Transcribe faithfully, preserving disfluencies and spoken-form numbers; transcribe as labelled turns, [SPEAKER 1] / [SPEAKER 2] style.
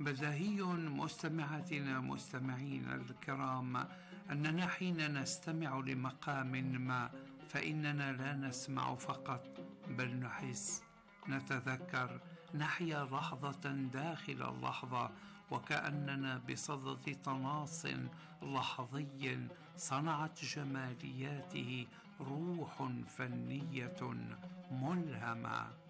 [SPEAKER 1] بديهي مستمعاتنا مستمعينا الكرام أننا حين نستمع لمقام ما فإننا لا نسمع فقط بل نحس، نتذكر، نحيا لحظة داخل اللحظة، وكأننا بصدد تناص لحظي صنعت جمالياته روح فنية ملهمة.